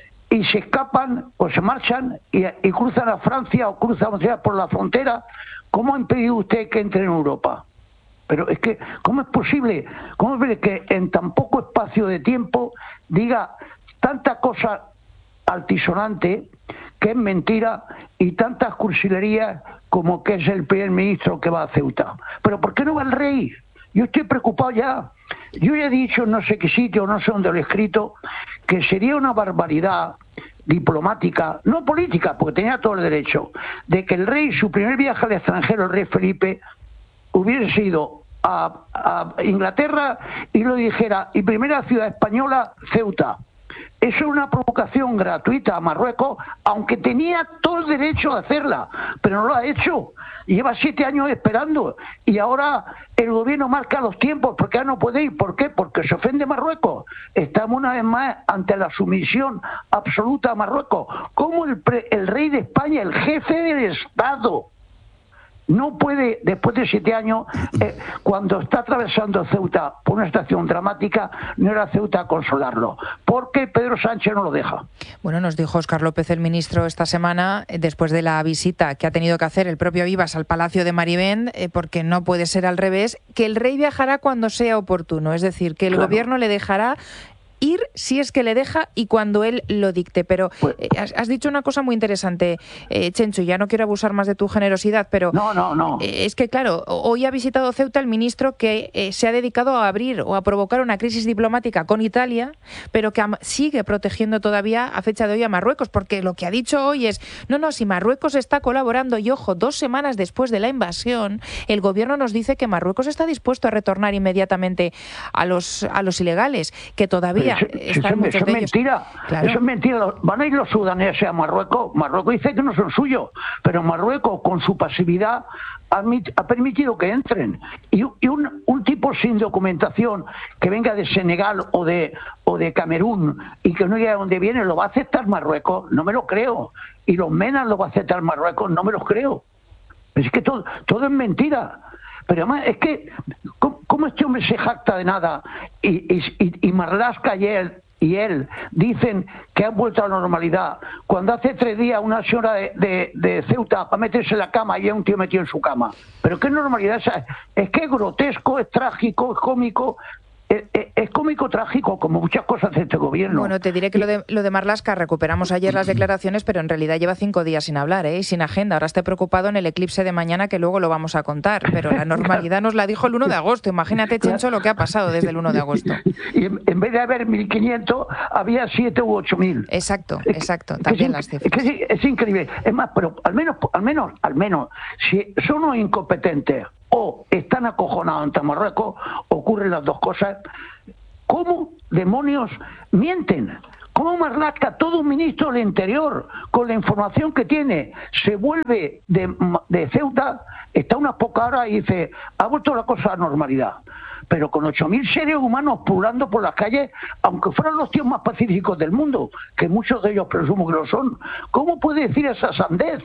B: y se escapan o se marchan y, y cruzan a Francia o cruzan por la frontera, ¿cómo ha impedido usted que entre en Europa? Pero es que, ¿cómo es posible? ¿Cómo es posible que en tan poco espacio de tiempo diga tanta cosa altisonante que es mentira y tantas cursilerías como que es el primer ministro que va a Ceuta? ¿Pero por qué no va el rey? Yo estoy preocupado ya. Yo ya he dicho en no sé qué sitio, no sé dónde lo he escrito, que sería una barbaridad diplomática, no política, porque tenía todo el derecho, de que el rey, su primer viaje al extranjero, el rey Felipe, hubiese ido a, a Inglaterra y lo dijera, y primera ciudad española, Ceuta. Eso es una provocación gratuita a Marruecos, aunque tenía todo el derecho a hacerla, pero no lo ha hecho. Lleva siete años esperando y ahora el gobierno marca los tiempos porque ya no puede ir. ¿Por qué? Porque se ofende Marruecos. Estamos una vez más ante la sumisión absoluta a Marruecos. ¿Cómo el, pre, el rey de España, el jefe del Estado, no puede, después de siete años, eh, cuando está atravesando Ceuta por una situación dramática, no era Ceuta a consolarlo? Porque Pedro Sánchez no lo deja.
A: Bueno, nos dijo Óscar López, el ministro, esta semana, después de la visita que ha tenido que hacer el propio Vivas al Palacio de Marivén, eh, porque no puede ser al revés, que el rey viajará cuando sea oportuno, es decir, que el claro. gobierno le dejará ir si es que le deja y cuando él lo dicte. Pero eh, has, has dicho una cosa muy interesante, eh, Chencho, ya no quiero abusar más de tu generosidad, pero
B: no, no, no.
A: Eh, es que, claro, hoy ha visitado Ceuta el ministro que eh, se ha dedicado a abrir o a provocar una crisis diplomática con Italia, pero que sigue protegiendo todavía a fecha de hoy a Marruecos, porque lo que ha dicho hoy es, no, no, si Marruecos está colaborando, y ojo, dos semanas después de la invasión, el gobierno nos dice que Marruecos está dispuesto a retornar inmediatamente a los, a los ilegales, que todavía...
B: Eso, eso, eso es mentira, claro. Eso es mentira. Van a ir los sudaneses a Marruecos. Marruecos dice que no son suyos, pero Marruecos, con su pasividad, ha, ha permitido que entren. Y, y un, un tipo sin documentación que venga de Senegal o de o de Camerún y que no diga de dónde viene, ¿lo va a aceptar Marruecos? No me lo creo. Y los Menas lo va a aceptar Marruecos, no me lo creo. Es que todo, todo es mentira. Pero además es que, ¿cómo, cómo este hombre se jacta de nada? Y, y, y Marlaska y él, y él dicen que han vuelto a la normalidad, cuando hace tres días una señora de, de, de Ceuta para meterse en la cama y hay un tío metido en su cama. ¿Pero qué normalidad es esa? Es que es grotesco, es trágico, es cómico. Es, es, es cómico trágico, como muchas cosas de este gobierno.
A: Bueno, te diré que lo de, lo de Marlaska, recuperamos ayer las declaraciones, pero en realidad lleva cinco días sin hablar, ¿eh? Y sin agenda. Ahora estoy preocupado en el eclipse de mañana, que luego lo vamos a contar. Pero la normalidad nos la dijo el uno de agosto. Imagínate, Chencho, lo que ha pasado desde el uno de agosto.
B: Y en, en vez de haber mil quinientos, había siete u ocho mil.
A: Exacto, exacto. También las cifras.
B: Es, que es, es increíble. Es más, pero al menos, al menos, al menos, si son unos incompetentes o están acojonados ante Marruecos, ocurren las dos cosas. ¿Cómo demonios mienten? ¿Cómo Marlaska, todo un ministro del Interior, con la información que tiene, se vuelve de, de Ceuta, está unas pocas horas y dice, ha vuelto la cosa a la normalidad? Pero con ocho mil seres humanos pululando por las calles, aunque fueran los tíos más pacíficos del mundo, que muchos de ellos presumo que lo son, ¿cómo puede decir esa sandez?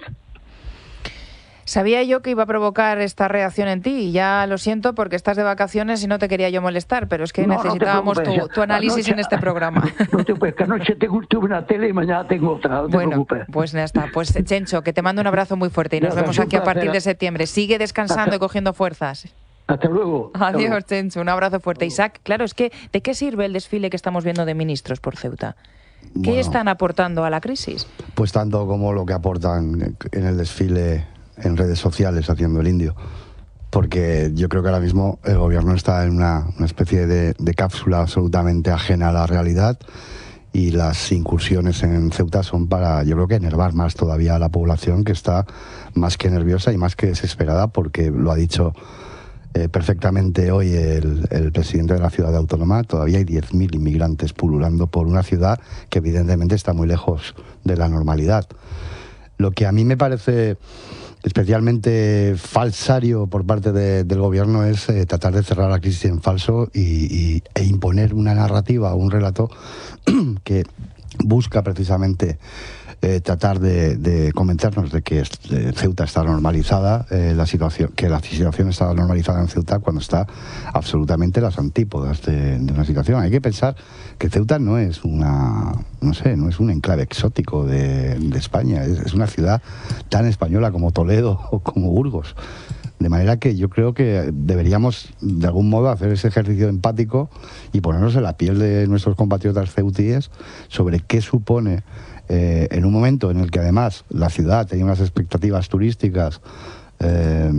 A: Sabía yo que iba a provocar esta reacción en ti y ya lo siento porque estás de vacaciones y no te quería yo molestar, pero es que no, necesitábamos no tu, tu análisis anoche, en este programa.
B: No te preocupes, que anoche tengo, tuve una tele y mañana tengo otra, no te
A: bueno,
B: preocupes.
A: Pues ya está. Pues Chencho, que te mando un abrazo muy fuerte y nos ya, vemos aquí a partir de septiembre. Sigue descansando hasta, y cogiendo fuerzas.
B: Hasta luego.
A: Adiós,
B: hasta luego.
A: Chencho, un abrazo fuerte. Isaac, claro, es que ¿de qué sirve el desfile que estamos viendo de ministros por Ceuta? ¿Qué bueno, están aportando a la crisis?
W: Pues tanto como lo que aportan en el desfile en redes sociales haciendo el indio, porque yo creo que ahora mismo el gobierno está en una, una especie de, de cápsula absolutamente ajena a la realidad y las incursiones en Ceuta son para, yo creo que enervar más todavía a la población, que está más que nerviosa y más que desesperada, porque lo ha dicho eh, perfectamente hoy el, el presidente de la ciudad autónoma, todavía hay diez mil inmigrantes pululando por una ciudad que evidentemente está muy lejos de la normalidad. Lo que a mí me parece especialmente falsario por parte de, del gobierno es eh, tratar de cerrar la crisis en falso y, y, e imponer una narrativa o un relato que busca precisamente eh, tratar de, de convencernos de que eh, Ceuta está normalizada, eh, la situación, que la situación está normalizada en Ceuta cuando está absolutamente las antípodas de, de una situación. Hay que pensar que Ceuta no es una, no sé, no es un enclave exótico de, de España, es, es una ciudad tan española como Toledo o como Burgos. De manera que yo creo que deberíamos, de algún modo, hacer ese ejercicio empático y ponernos en la piel de nuestros compatriotas ceutíes sobre qué supone, eh, en un momento en el que además la ciudad tenía unas expectativas turísticas eh,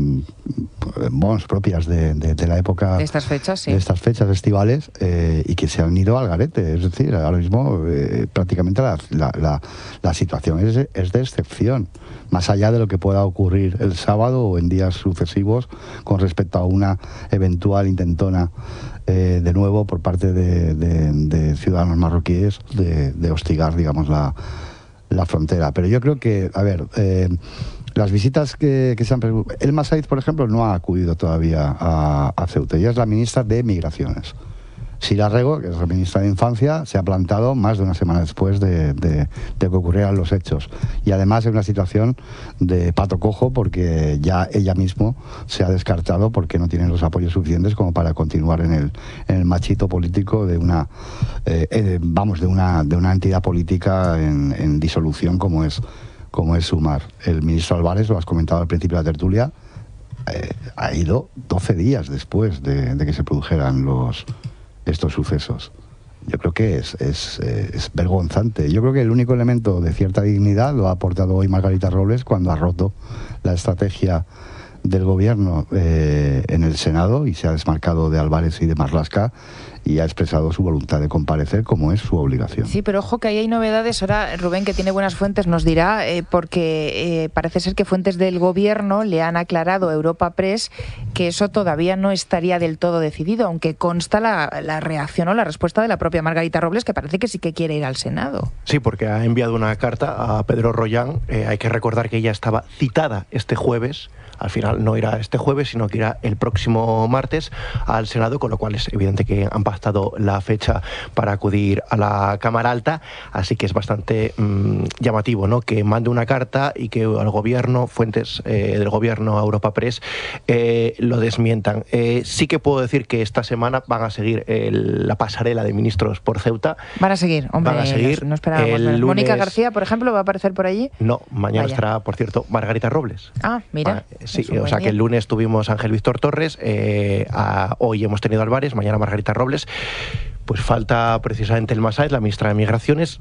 W: bonds propias de, de, de la época
A: de estas fechas, sí.
W: de estas fechas estivales eh, y que se han ido al garete. Es decir, ahora mismo eh, prácticamente la, la, la, la situación es, es de excepción, más allá de lo que pueda ocurrir el sábado o en días sucesivos con respecto a una eventual intentona eh, de nuevo por parte de, de, de ciudadanos marroquíes de, de hostigar, digamos, la, la frontera. Pero yo creo que, a ver, eh, las visitas que, que se han... Elma Said, por ejemplo, no ha acudido todavía a, a Ceuta. Ella es la ministra de Migraciones. Sira Rego, que es la ministra de Infancia, se ha plantado más de una semana después de, de, de que ocurrieran los hechos. Y además en una situación de pato cojo, porque ya ella mismo se ha descartado porque no tiene los apoyos suficientes como para continuar en el, en el machito político de una, eh, eh, vamos, de una, de una entidad política en, en disolución como es, como es Sumar. El ministro Álvarez, lo has comentado al principio de la tertulia, eh, ha ido doce días después de, de que se produjeran los... estos sucesos. Yo creo que es, es, es vergonzante. Yo creo que el único elemento de cierta dignidad lo ha aportado hoy Margarita Robles cuando ha roto la estrategia del gobierno eh, en el Senado y se ha desmarcado de Álvarez y de Marlaska y ha expresado su voluntad de comparecer como es su obligación.
A: Sí, pero ojo que ahí hay novedades. Ahora Rubén, que tiene buenas fuentes, nos dirá, eh, porque eh, parece ser que fuentes del gobierno le han aclarado a Europa Press que eso todavía no estaría del todo decidido, aunque consta la, la reacción o la respuesta de la propia Margarita Robles, que parece que sí que quiere ir al Senado.
F: Sí, porque ha enviado una carta a Pedro Rollán. Eh, hay que recordar que ella estaba citada este jueves. Al final no irá este jueves, sino que irá el próximo martes al Senado, con lo cual es evidente que han pactado la fecha para acudir a la Cámara Alta, así que es bastante mmm, llamativo, ¿no?, que mande una carta y que al gobierno, fuentes eh, del gobierno a Europa Press, eh, lo desmientan. Eh, sí que puedo decir que esta semana van a seguir el, la pasarela de ministros por Ceuta.
A: Van a seguir, hombre,
F: van a seguir.
A: No esperábamos
F: el
A: menos.
F: lunes...
A: Mónica García, por ejemplo, ¿va a aparecer por allí?
F: No, mañana
A: Vaya.
F: estará, por cierto, Margarita Robles.
A: Ah, mira.
F: Ah, sí, o sea que el lunes tuvimos a Ángel Víctor Torres, eh, a, hoy hemos tenido a Álvarez, mañana Margarita Robles. Pues falta precisamente Elma Said, la ministra de Migraciones.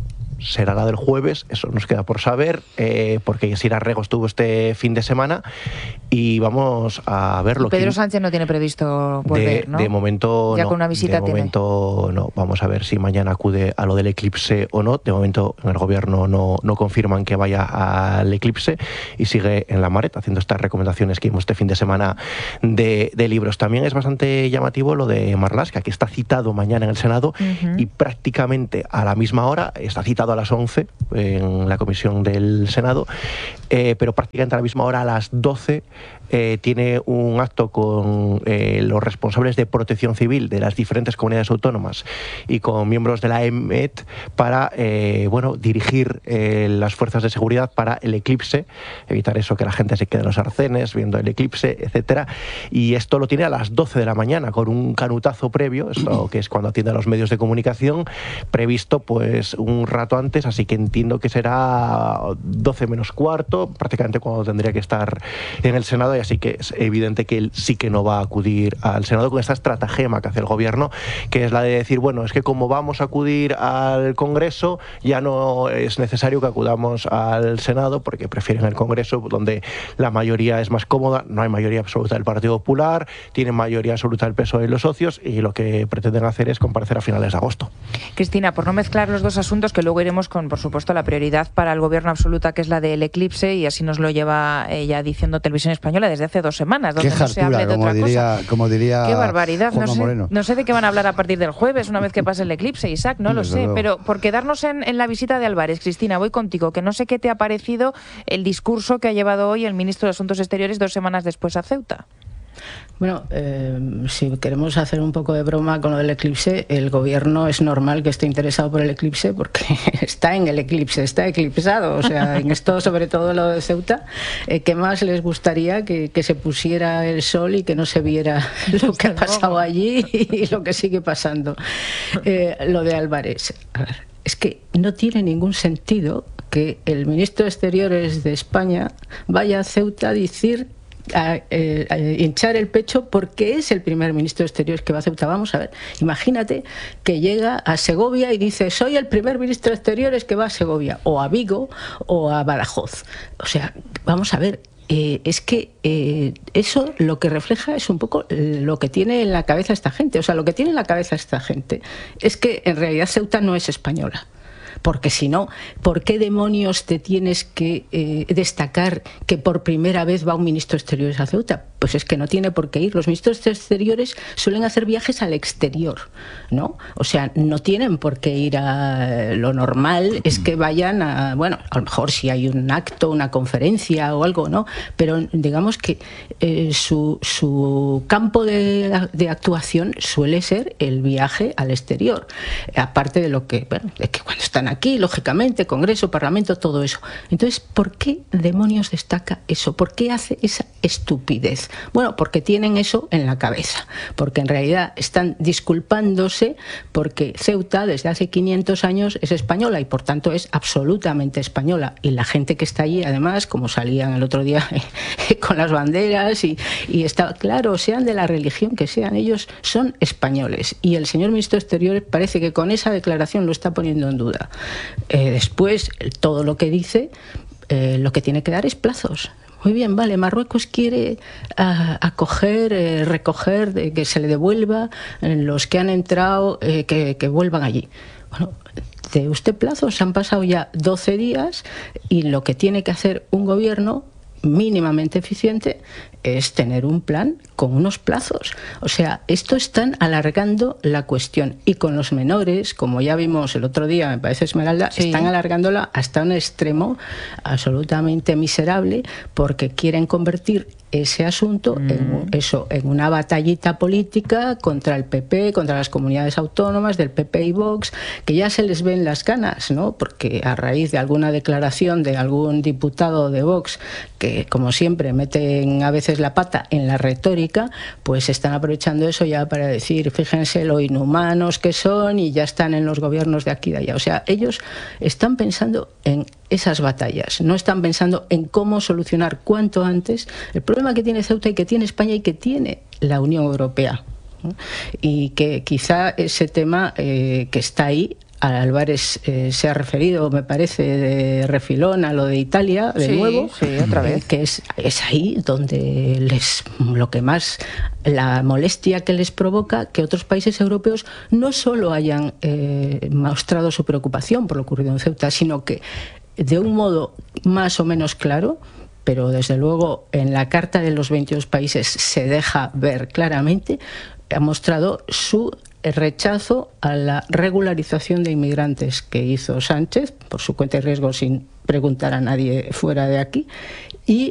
F: Será la del jueves, eso nos queda por saber, eh, porque Sira Rego estuvo este fin de semana y vamos a verlo.
A: Pedro
F: que
A: Sánchez no tiene previsto volver,
F: de,
A: ¿no?
F: De momento
A: ya
F: no.
A: con una visita
F: de
A: tiene.
F: momento no. Vamos a ver si mañana acude a lo del eclipse o no. De momento en el gobierno no, no confirman que vaya al eclipse y sigue en la Maret haciendo estas recomendaciones que vimos este fin de semana de, de libros. También es bastante llamativo lo de Marlaska, que está citado mañana en el Senado uh-huh. y prácticamente a la misma hora, está citado a las once en la comisión del Senado, eh, pero prácticamente a la misma hora, a las doce, eh, tiene un acto con eh, los responsables de protección civil de las diferentes comunidades autónomas y con miembros de la E M E T para eh, bueno, dirigir eh, las fuerzas de seguridad para el eclipse, evitar eso, que la gente se quede en los arcenes viendo el eclipse, etcétera. Y esto lo tiene a las doce de la mañana, con un canutazo previo, esto que es cuando atiende a los medios de comunicación, previsto pues un rato antes, así que entiendo que será doce menos cuarto, prácticamente cuando tendría que estar en el Senado, y así que es evidente que él sí que no va a acudir al Senado con esta estratagema que hace el gobierno, que es la de decir, bueno, es que como vamos a acudir al Congreso, ya no es necesario que acudamos al Senado, porque prefieren el Congreso, donde la mayoría es más cómoda, no hay mayoría absoluta del Partido Popular, tienen mayoría absoluta del P S O E y los socios, y lo que pretenden hacer es comparecer a finales de agosto.
A: Cristina, por no mezclar los dos asuntos, que luego iremos con, por supuesto, la prioridad para el gobierno absoluta, que es la del eclipse, y así nos lo lleva eh, ya diciendo Televisión Española desde hace dos semanas, donde
W: qué
A: no se hable de
W: como
A: otra
W: diría,
A: cosa.
W: Como diría
A: qué barbaridad, no sé,
W: Moreno.
A: no sé de qué van a hablar a partir del jueves, una vez que pase el eclipse, Isaac, no lo
W: Desde
A: sé,
W: luego.
A: pero por quedarnos en, en la visita de Álvarez, Cristina, voy contigo, que no sé qué te ha parecido el discurso que ha llevado hoy el ministro de Asuntos Exteriores dos semanas después a Ceuta.
X: Bueno, eh, si queremos hacer un poco de broma con lo del eclipse, el gobierno es normal que esté interesado por el eclipse porque está en el eclipse, está eclipsado. O sea, en esto, sobre todo lo de Ceuta, eh, ¿qué más les gustaría que, que se pusiera el sol y que no se viera lo que ha pasado allí y lo que sigue pasando? Eh, lo de Álvarez, a ver, es que no tiene ningún sentido que el ministro de Exteriores de España vaya a Ceuta a decir... A, eh, a hinchar el pecho porque es el primer ministro de Exteriores que va a Ceuta. Vamos a ver, imagínate que llega a Segovia y dice, soy el primer ministro de Exteriores que va a Segovia, o a Vigo, o a Badajoz. O sea, vamos a ver, eh, es que eh, eso lo que refleja es un poco lo que tiene en la cabeza esta gente. O sea, lo que tiene en la cabeza esta gente es que en realidad Ceuta no es española. Porque si no, ¿por qué demonios te tienes que eh, destacar que por primera vez va un ministro de Exteriores a Ceuta? Pues es que no tiene por qué ir. Los ministros de Exteriores suelen hacer viajes al exterior, ¿no? O sea, no tienen por qué ir a... Lo normal es que vayan a... Bueno, a lo mejor si hay un acto, una conferencia o algo, ¿no? Pero digamos que eh, su, su campo de, de actuación suele ser el viaje al exterior. Aparte de lo que... Bueno, es que cuando están aquí, lógicamente, Congreso, Parlamento, todo eso. Entonces, ¿por qué demonios destaca eso? ¿Por qué hace esa estupidez? Bueno, porque tienen eso en la cabeza, porque en realidad están disculpándose porque Ceuta desde hace quinientos años es española y por tanto es absolutamente española, y la gente que está allí, además, como salían el otro día con las banderas y, y está claro, sean de la religión que sean, ellos son españoles, y el señor ministro de Exteriores parece que con esa declaración lo está poniendo en duda. Eh, después, todo lo que dice, eh, lo que tiene que dar es plazos. Muy bien, vale, Marruecos quiere uh, acoger, eh, recoger, de, que se le devuelva eh, los que han entrado, eh, que, que vuelvan allí. Bueno, de usted plazos, han pasado ya doce días y lo que tiene que hacer un gobierno mínimamente eficiente es tener un plan con unos plazos. O sea, esto están alargando la cuestión, y con los menores, como ya vimos el otro día, me parece, Esmeralda, sí, están alargándola hasta un extremo absolutamente miserable, porque quieren convertir ese asunto mm. en eso, en una batallita política contra el P P, contra las comunidades autónomas del P P y Vox, que ya se les ven las canas, ¿no? Porque a raíz de alguna declaración de algún diputado de Vox, que como siempre meten a veces la pata en la retórica, pues están aprovechando eso ya para decir, fíjense lo inhumanos que son, y ya están en los gobiernos de aquí y de allá. O sea, ellos están pensando en esas batallas, no están pensando en cómo solucionar cuanto antes el problema que tiene Ceuta y que tiene España y que tiene la Unión Europea, ¿no? Y que quizá ese tema eh, que está ahí, Álvarez eh, se ha referido, me parece, de refilón a lo de Italia, de sí, nuevo,
A: sí, otra vez.
X: Eh, que es, es ahí donde les lo que más, la molestia que les provoca que otros países europeos no solo hayan eh, mostrado su preocupación por lo ocurrido en Ceuta, sino que de un modo más o menos claro, pero desde luego en la Carta de los veintidós países se deja ver claramente, ha mostrado su rechazo a la regularización de inmigrantes que hizo Sánchez por su cuenta y riesgo sin preguntar a nadie fuera de aquí, y